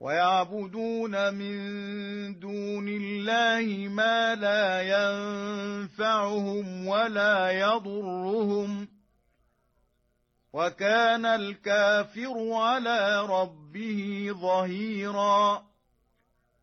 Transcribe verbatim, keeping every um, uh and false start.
ويعبدون من دون الله ما لا ينفعهم ولا يضرهم وكان الكافر على ربه ظهيرا.